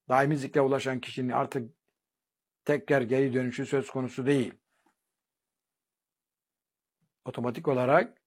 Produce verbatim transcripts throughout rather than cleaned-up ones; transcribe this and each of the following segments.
Daimi zikre ulaşan kişinin artık tekrar geri dönüşü söz konusu değil. Otomatik olarak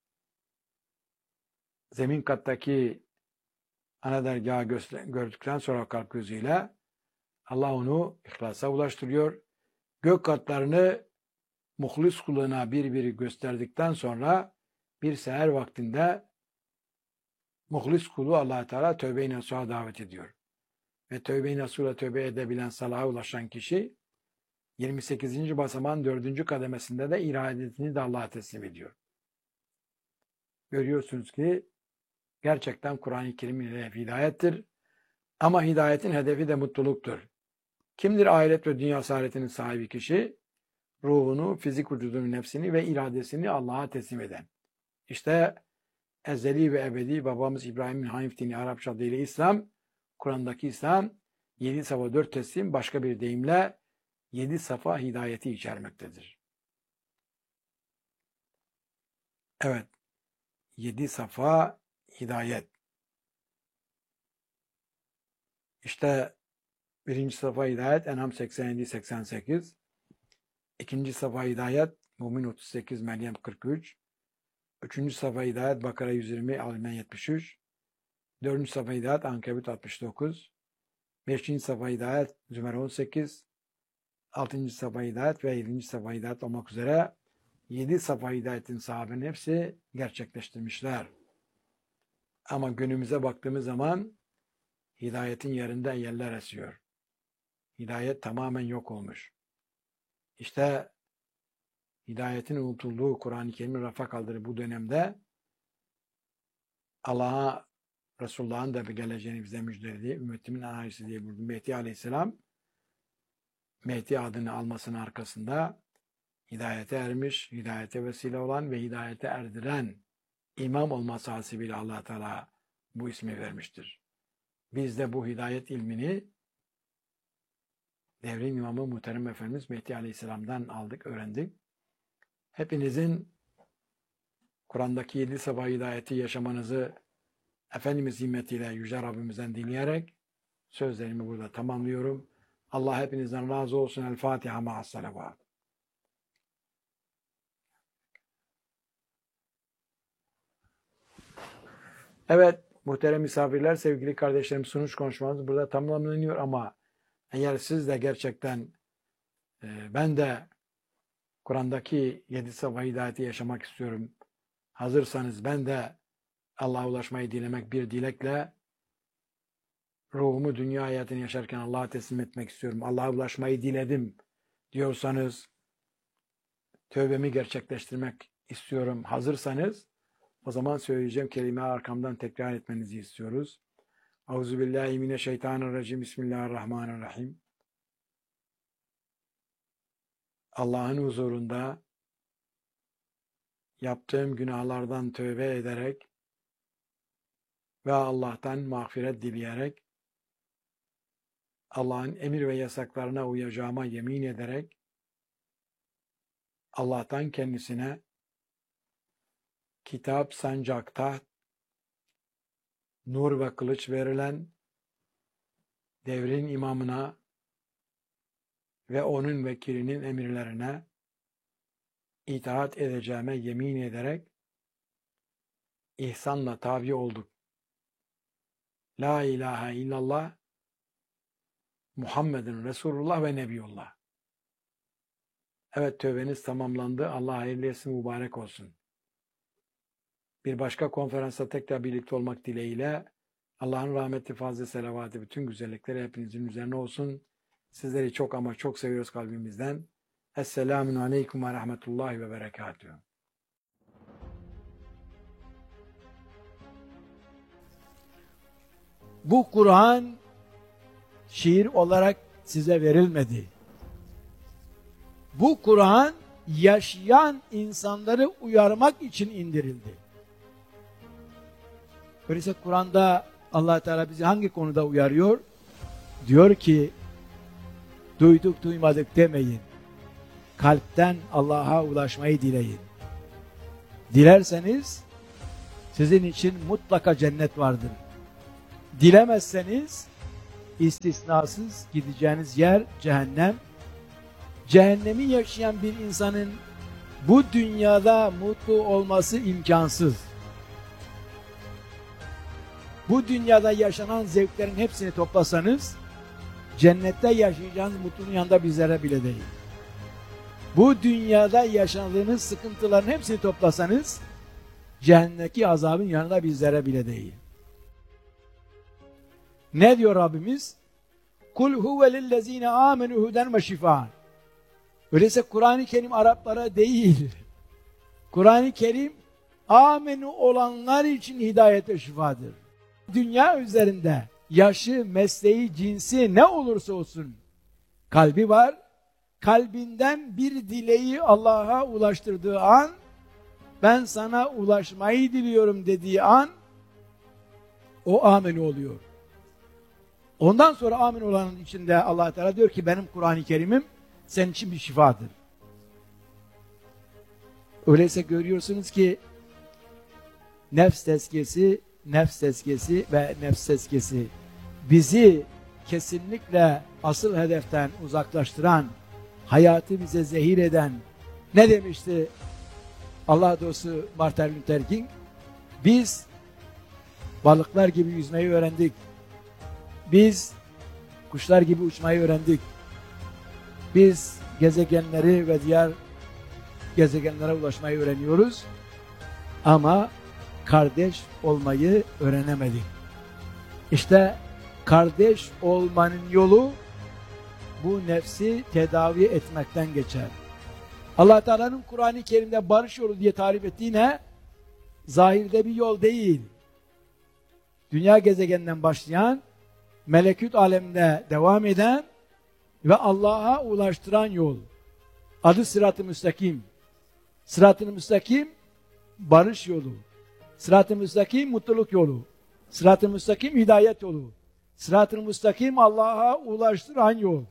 zemin kattaki ana dergahı gördükten sonra kalp gözüyle Allah onu ihlasa ulaştırıyor. Gök katlarını muhlis kuluna bir bir gösterdikten sonra bir seher vaktinde muhlis kulu Allah Teala tövbe-i nasuha davet ediyor. Ve tövbe-i nasuhla tövbe edebilen salaha ulaşan kişi yirmi sekizinci basamağın dördüncü kademesinde de iradesini de Allah'a teslim ediyor. Görüyorsunuz ki gerçekten Kur'an-ı Kerim'in hedefi hidayettir. Ama hidayetin hedefi de mutluluktur. Kimdir ahiret ve dünya saadetinin sahibi kişi? Ruhunu, fizik vücudunu, nefsini ve iradesini Allah'a teslim eden. İşte ezeli ve ebedi babamız İbrahim'in Hanif dini Arapça adıyla İslam, Kur'an'daki İslam, yedi safa dört teslim, başka bir deyimle yedi safa hidayeti içermektedir. Evet, yedi safa hidayet. İşte birinci safa hidayet En'am seksen yedi seksen sekiz, ikinci safa hidayet Mümin otuz sekiz, Meryem kırk üç, üçüncü safa hidayet Bakara yüz yirmi, Al-İmran yetmiş üç, dördüncü safa hidayet Ankebut altmış dokuz, beşinci safa hidayet Zümer on sekiz, altıncı safa hidayet ve yedinci safa hidayet olmak üzere yedi safa hidayetin sahabenin hepsi gerçekleştirmişler. Ama günümüze baktığımız zaman hidayetin yerinde yerler esiyor. Hidayet tamamen yok olmuş. İşte hidayetin unutulduğu Kur'an-ı Kerim'in rafa kaldırdığı bu dönemde Allah'a, Resulullah'ın da bir geleceğini bize müjdeledi. Ümmetimin anayisi diye buyurdu. Mehdi Aleyhisselam Mehdi adını almasının arkasında hidayete ermiş, hidayete vesile olan ve hidayete erdiren imam olması hasebiyle Allah Teala bu ismi vermiştir. Biz de bu hidayet ilmini devrin imamı muhterem Efendimiz Mehdi Aleyhisselam'dan aldık, öğrendik. Hepinizin Kur'an'daki yedi safa hidayeti yaşamanızı Efendimiz himmetiyle Yüce Rabbimizden dileyerek sözlerimi burada tamamlıyorum. Allah hepinizden razı olsun. El Fatiha ma'as salavat. Evet, muhterem misafirler, sevgili kardeşlerim, sunuş konuşmamız burada tamamlanıyor ama eğer siz de gerçekten e, ben de Kur'an'daki yedi safa hidayeti yaşamak istiyorum. Hazırsanız ben de Allah'a ulaşmayı dilemek bir dilekle ruhumu dünya hayatını yaşarken Allah'a teslim etmek istiyorum. Allah'a ulaşmayı diledim diyorsanız, tövbemi gerçekleştirmek istiyorum. Hazırsanız o zaman söyleyeceğim kelimeyi arkamdan tekrar etmenizi istiyoruz. Euzubillahimineşşeytanirracim. Bismillahirrahmanirrahim. Allah'ın huzurunda yaptığım günahlardan tövbe ederek ve Allah'tan mağfiret dileyerek, Allah'ın emir ve yasaklarına uyacağıma yemin ederek, Allah'tan kendisine kitap, sancak, taht, nur ve kılıç verilen devrin imamına ve onun vekilinin emirlerine itaat edeceğime yemin ederek ihsanla tabi olduk. La ilahe illallah Muhammedun Resulullah ve Nebiyullah. Evet, tövbeniz tamamlandı. Allah hayırlı etsin, mübarek olsun. Bir başka konferansta tekrar birlikte olmak dileğiyle Allah'ın rahmeti, fazla selavatı, bütün güzellikleri hepinizin üzerine olsun. Sizleri çok ama çok seviyoruz kalbimizden. Esselamun aleyküm ve rahmetullahi ve berekatühü. Bu Kur'an şiir olarak size verilmedi. Bu Kur'an yaşayan insanları uyarmak için indirildi. Öyleyse Kur'an'da Allah Teala bizi hangi konuda uyarıyor? Diyor ki, duyduk duymadık demeyin. Kalpten Allah'a ulaşmayı dileyin. Dilerseniz sizin için mutlaka cennet vardır. Dilemezseniz istisnasız gideceğiniz yer cehennem. Cehennemi yaşayan bir insanın bu dünyada mutlu olması imkansız. Bu dünyada yaşanan zevklerin hepsini toplasanız, cennette yaşayacağınız mutluluğun yanında bir zerre bile değil. Bu dünyada yaşadığınız sıkıntıların hepsini toplasanız, cehennemdeki azabın yanında bir zerre bile değil. Ne diyor Rabbimiz? Kul huve lillezine amenu huden ve şifaan. Öyleyse Kur'an-ı Kerim Araplara değil, Kur'an-ı Kerim amenu olanlar için hidayet ve şifadır. Dünya üzerinde yaşı, mesleği, cinsi ne olursa olsun kalbi var. Kalbinden bir dileği Allah'a ulaştırdığı an, ben sana ulaşmayı diliyorum dediği an, o amenu oluyor. Ondan sonra amin olanın içinde Allah Teala diyor ki benim Kur'an-ı Kerim'im senin için bir şifadır. Öyleyse görüyorsunuz ki nefs tezkiyesi, nefs tezkiyesi ve nefs tezkiyesi bizi kesinlikle asıl hedeften uzaklaştıran, hayatı bize zehir eden, ne demişti Allah dostu Martin Luther King? Biz balıklar gibi yüzmeyi öğrendik. Biz kuşlar gibi uçmayı öğrendik. Biz gezegenleri ve diğer gezegenlere ulaşmayı öğreniyoruz. Ama kardeş olmayı öğrenemedik. İşte kardeş olmanın yolu bu nefsi tedavi etmekten geçer. Allah Teala'nın Kur'an-ı Kerim'de barış yolu diye tarif ettiği ne? Zahirde bir yol değil. Dünya gezegeninden başlayan, melekut aleminde devam eden ve Allah'a ulaştıran yol. Adı sırat-ı müstakim. Sırat-ı müstakim barış yolu. Sırat-ı müstakim mutluluk yolu. Sırat-ı müstakim hidayet yolu. Sırat-ı müstakim Allah'a ulaştıran yol.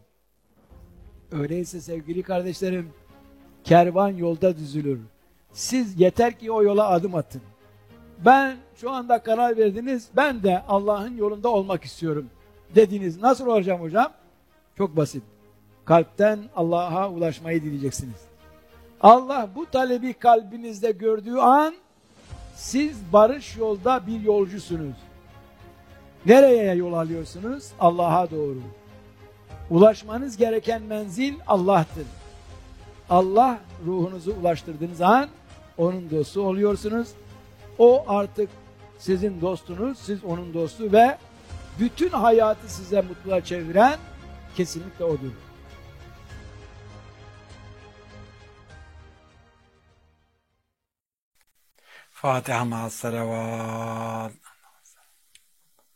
Öyleyse sevgili kardeşlerim, kervan yolda düzülür. Siz yeter ki o yola adım atın. Ben şu anda karar verdiniz, ben de Allah'ın yolunda olmak istiyorum dediniz. Nasıl olacağım hocam? Çok basit. Kalpten Allah'a ulaşmayı dileyeceksiniz. Allah bu talebi kalbinizde gördüğü an siz barış yolda bir yolcusunuz. Nereye yol alıyorsunuz? Allah'a doğru. Ulaşmanız gereken menzil Allah'tır. Allah ruhunuzu ulaştırdığınız an onun dostu oluyorsunuz. O artık sizin dostunuz, siz onun dostu ve bütün hayatı size mutluluğa çeviren kesinlikle odur. Fatiha ma'as salavat.